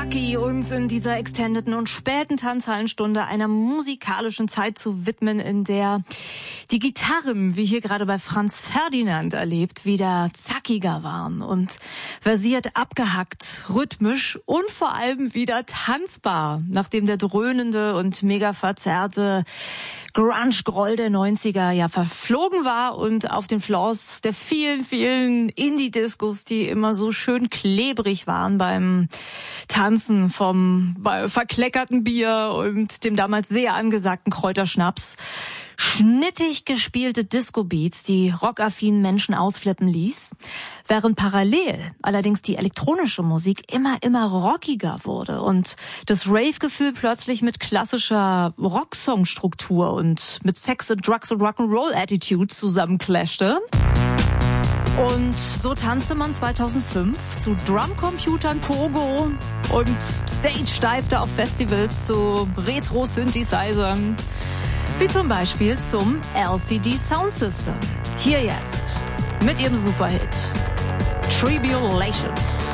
Ducky uns in dieser extendeten und späten Tanzhallenstunde einer musikalischen Zeit zu widmen, in der die Gitarren, wie hier gerade bei Franz Ferdinand erlebt, wieder zackiger waren und versiert abgehackt, rhythmisch und vor allem wieder tanzbar, nachdem der dröhnende und mega verzerrte Grunge-Groll der 90er ja verflogen war und auf den Floors der vielen, vielen Indie-Discos, die immer so schön klebrig waren beim Tanzen vom verkleckerten Bier und dem damals sehr angesagten Kräuterschnaps, schnittig gespielte Disco-Beats, die rockaffinen Menschen ausflippen ließ, während parallel allerdings die elektronische Musik immer rockiger wurde und das Rave-Gefühl plötzlich mit klassischer Rocksong-Struktur und mit Sex and Drugs und Rock'n'Roll-Attitude zusammenclashte. Und so tanzte man 2005 zu Drumcomputern, Pogo und Stage-Dive auf Festivals zu Retro-Synthesizern, wie zum Beispiel zum LCD Sound System. Hier jetzt mit ihrem Superhit Tribulations.